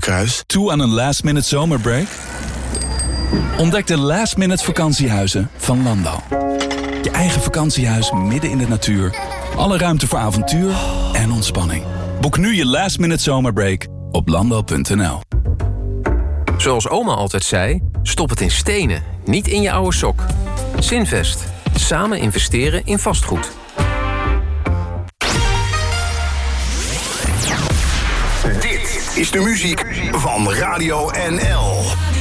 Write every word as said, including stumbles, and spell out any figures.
Kruis. Toe aan een last-minute zomerbreak? Ontdek de last-minute vakantiehuizen van Landal. Je eigen vakantiehuis midden in de natuur. Alle ruimte voor avontuur en ontspanning. Boek nu je last-minute zomerbreak op landal punt n l. Zoals oma altijd zei, stop het in stenen, niet in je oude sok. Zinvest. Samen investeren in vastgoed. Dit is de muziek van Radio N L.